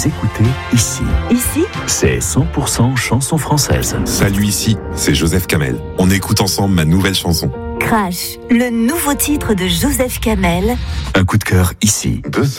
Vous écoutez Ici. Ici, C'est 100% chanson française. Salut, ici, c'est Joseph Kamel. On écoute ensemble ma nouvelle chanson. Crash, le nouveau titre de Joseph Kamel. Un coup de cœur ici.